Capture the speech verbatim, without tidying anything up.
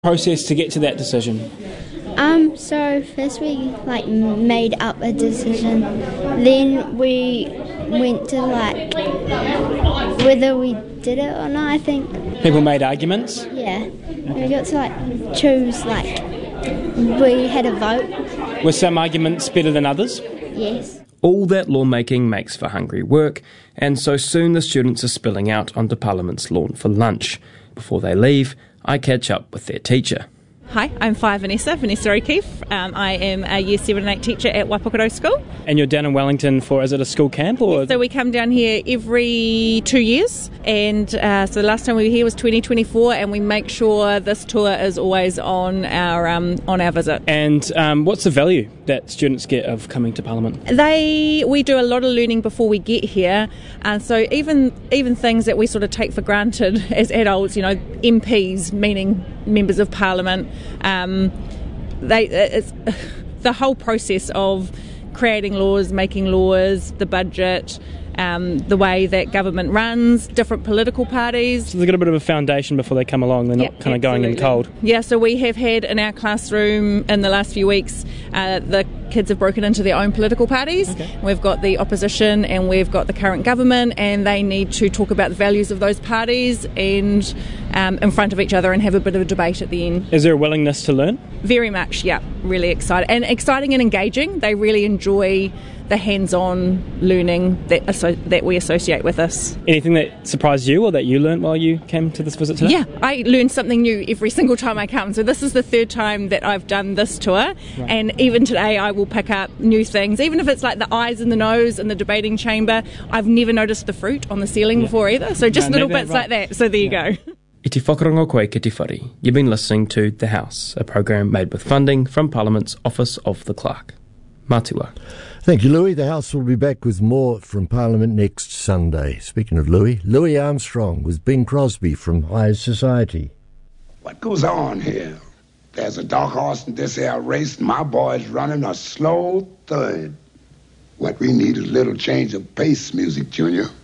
Process to get to that decision? Um, so first we like made up a decision, then we went to like whether we did it or not, I think. People made arguments? Yeah. We got to like choose, like we had a vote. Were some arguments better than others? Yes. All that lawmaking makes for hungry work, and so soon the students are spilling out onto Parliament's lawn for lunch. Before they leave, I catch up with their teacher. Hi, I'm Five Vanessa, Vanessa O'Keefe. Um, I am a Year seven and eight teacher at Waipukurau School. And you're down in Wellington for, is it a school camp? Or? So we come down here every two years, and uh, so the last time we were here was twenty twenty-four, and we make sure this tour is always on our um, on our visit. And um, what's the value that students get of coming to Parliament? They we do a lot of learning before we get here, and so even even things that we sort of take for granted as adults, you know, M Ps, meaning members of Parliament. Um, they it's the whole process of creating laws, making laws, the budget, um, the way that government runs, different political parties. So they've got a bit of a foundation before they come along. They're not yeah, kind of going in cold. Yeah, so we have had in our classroom in the last few weeks, uh, the kids have broken into their own political parties. Okay. We've got the opposition and we've got the current government, and they need to talk about the values of those parties and um, in front of each other and have a bit of a debate at the end. Is there a willingness to learn? Very much, yeah. Really excited. And exciting and engaging. They really enjoy the hands-on learning that that we associate with this. Anything that surprised you or that you learned while you came to this visit today? Yeah, I learn something new every single time I come. So this is the third time that I've done this tour, right. And even today I will pick up new things, even if it's like the eyes and the nose and the debating chamber. I've never noticed the fruit on the ceiling yeah. before either, so just no, little that, bits right. like that. So there yeah. you go. I te whakarongo koe ki te whare. You've been listening to The House, a program made with funding from Parliament's Office of the Clerk. Matua. Thank you, Louis. The House will be back with more from Parliament next Sunday. Speaking of Louis, Louis Armstrong with Bing Crosby from High Society. What goes on here? There's a dark horse in this air race, and my boy's running a slow third. What we need is a little change of pace, Music Junior.